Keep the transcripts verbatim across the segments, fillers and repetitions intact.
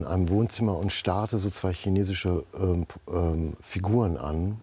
in einem Wohnzimmer und starrte so zwei chinesische ähm, ähm, Figuren an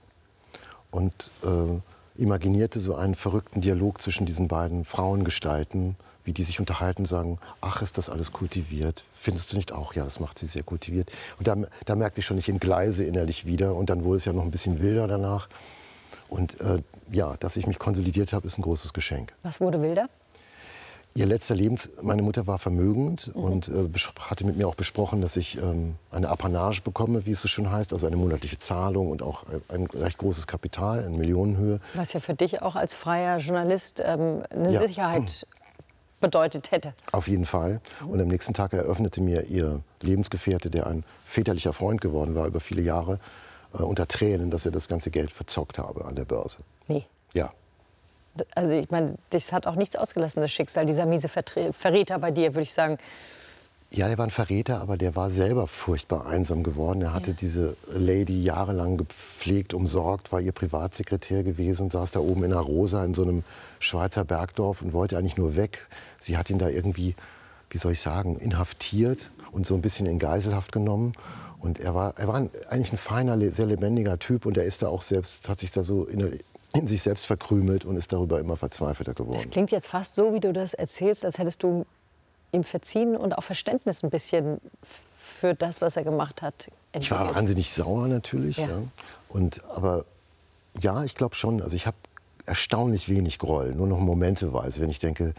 und äh, imaginierte so einen verrückten Dialog zwischen diesen beiden Frauengestalten, wie die sich unterhalten, sagen, ach, ist das alles kultiviert? Findest du nicht auch? Ja, das macht sie sehr kultiviert. Und da, da merkte ich schon, ich entgleise innerlich wieder. Und dann wurde es ja noch ein bisschen wilder danach. Und äh, ja, dass ich mich konsolidiert habe, ist ein großes Geschenk. Was wurde wilder? Ihr letzter Lebens... Meine Mutter war vermögend mhm. und äh, hatte mit mir auch besprochen, dass ich ähm, eine Apanage bekomme, wie es so schön heißt. Also eine monatliche Zahlung und auch ein, ein recht großes Kapital in Millionenhöhe. Was ja für dich auch als freier Journalist ähm, eine ja. Sicherheit bedeutet hätte. Auf jeden Fall. Und am nächsten Tag eröffnete mir ihr Lebensgefährte, der ein väterlicher Freund geworden war über viele Jahre, äh, unter Tränen, dass er das ganze Geld verzockt habe an der Börse. Nee. Ja. Also ich meine, das hat auch nichts ausgelassen, das Schicksal dieser miese Vertre Verräter bei dir, würde ich sagen. Ja, der war ein Verräter, aber der war selber furchtbar einsam geworden. Er hatte ja. diese Lady jahrelang gepflegt, umsorgt, war ihr Privatsekretär gewesen, saß da oben in der Rosa in so einem Schweizer Bergdorf und wollte eigentlich nur weg. Sie hat ihn da irgendwie, wie soll ich sagen, inhaftiert und so ein bisschen in Geiselhaft genommen. Und er war, er war ein, eigentlich ein feiner, sehr lebendiger Typ und er ist da auch selbst, hat sich da so in, in sich selbst verkrümelt und ist darüber immer verzweifelter geworden. Das klingt jetzt fast so, wie du das erzählst, als hättest du ihm verziehen und auch Verständnis ein bisschen für das, was er gemacht hat. Entwickelt. Ich war wahnsinnig sauer natürlich. Ja. Ja. Und, aber ja, ich glaube schon. Also ich habe erstaunlich wenig Groll, nur noch momenteweise, wenn ich denke,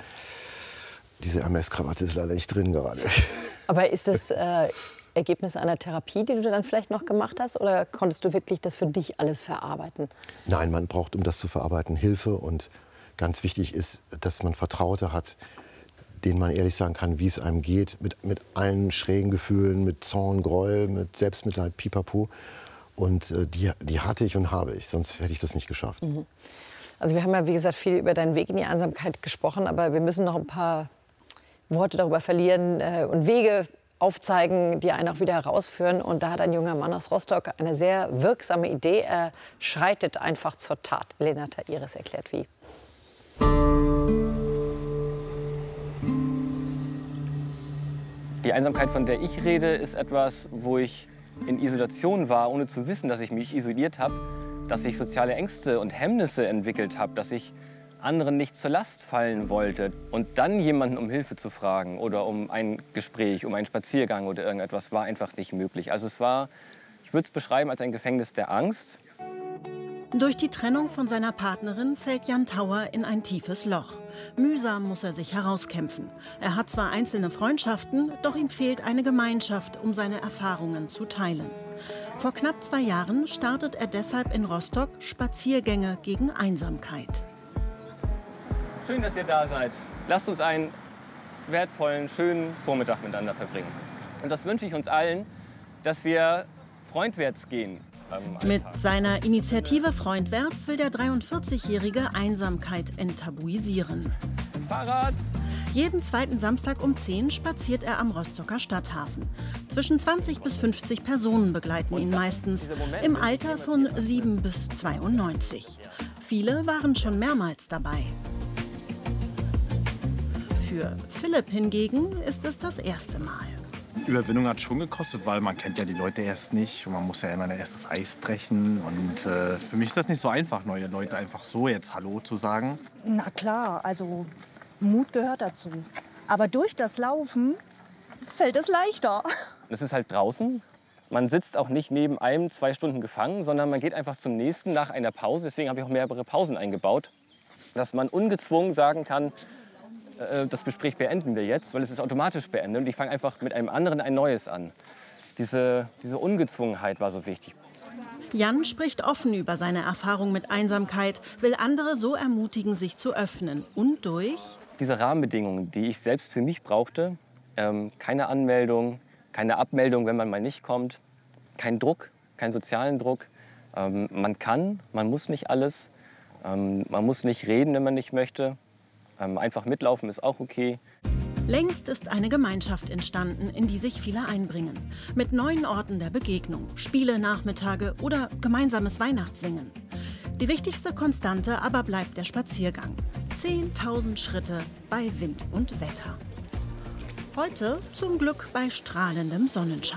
diese Hermes-Krawatte ist leider nicht drin gerade. Aber ist das äh, Ergebnis einer Therapie, die du dann vielleicht noch gemacht hast? Oder konntest du wirklich das für dich alles verarbeiten? Nein, man braucht, um das zu verarbeiten, Hilfe. Und ganz wichtig ist, dass man Vertraute hat, denen man ehrlich sagen kann, wie es einem geht, mit, mit allen schrägen Gefühlen, mit Zorn, Groll, mit Selbstmitleid, pipapo. Und äh, die, die hatte ich und habe ich, sonst hätte ich das nicht geschafft. Mhm. Also wir haben ja, wie gesagt, viel über deinen Weg in die Einsamkeit gesprochen, aber wir müssen noch ein paar Worte darüber verlieren äh, und Wege aufzeigen, die einen auch wieder herausführen. Und da hat ein junger Mann aus Rostock eine sehr wirksame Idee. Er schreitet einfach zur Tat. Elena Tairis erklärt, wie. Die Einsamkeit, von der ich rede, ist etwas, wo ich in Isolation war, ohne zu wissen, dass ich mich isoliert habe, dass ich soziale Ängste und Hemmnisse entwickelt habe, dass ich anderen nicht zur Last fallen wollte. Und dann jemanden um Hilfe zu fragen oder um ein Gespräch, um einen Spaziergang oder irgendetwas, war einfach nicht möglich. Also es war, ich würde es beschreiben als ein Gefängnis der Angst. Durch die Trennung von seiner Partnerin fällt Jan Tauer in ein tiefes Loch. Mühsam muss er sich herauskämpfen. Er hat zwar einzelne Freundschaften, doch ihm fehlt eine Gemeinschaft, um seine Erfahrungen zu teilen. Vor knapp zwei Jahren startet er deshalb in Rostock Spaziergänge gegen Einsamkeit. Schön, dass ihr da seid. Lasst uns einen wertvollen, schönen Vormittag miteinander verbringen. Und das wünsche ich uns allen, dass wir freundwärts gehen. Mit seiner Initiative Freundwärts will der dreiundvierzigjährige Einsamkeit enttabuisieren. Fahrrad! Jeden zweiten Samstag um zehn spaziert er am Rostocker Stadthafen. Zwischen zwanzig bis fünfzig Personen begleiten ihn meistens, im Alter von sieben bis zweiundneunzig. Viele waren schon mehrmals dabei. Für Philipp hingegen ist es das erste Mal. Überwindung hat schon gekostet, weil man kennt ja die Leute erst nicht und man muss ja immer erst das Eis brechen. Und äh, für mich ist das nicht so einfach, neue Leute einfach so jetzt Hallo zu sagen. Na klar, also Mut gehört dazu. Aber durch das Laufen fällt es leichter. Es ist halt draußen. Man sitzt auch nicht neben einem zwei Stunden gefangen, sondern man geht einfach zum nächsten nach einer Pause. Deswegen habe ich auch mehrere Pausen eingebaut, dass man ungezwungen sagen kann, das Gespräch beenden wir jetzt, weil es ist automatisch beendet. Und ich fange einfach mit einem anderen ein neues an. Diese, diese Ungezwungenheit war so wichtig. Jan spricht offen über seine Erfahrung mit Einsamkeit, will andere so ermutigen, sich zu öffnen. Und durch diese Rahmenbedingungen, die ich selbst für mich brauchte, ähm, keine Anmeldung, keine Abmeldung, wenn man mal nicht kommt, kein Druck, keinen sozialen Druck. Ähm, man kann, man muss nicht alles, ähm, man muss nicht reden, wenn man nicht möchte. Einfach mitlaufen ist auch okay. Längst ist eine Gemeinschaft entstanden, in die sich viele einbringen. Mit neuen Orten der Begegnung, Spiele, Nachmittage oder gemeinsames Weihnachtssingen. Die wichtigste Konstante aber bleibt der Spaziergang. zehntausend Schritte bei Wind und Wetter. Heute zum Glück bei strahlendem Sonnenschein.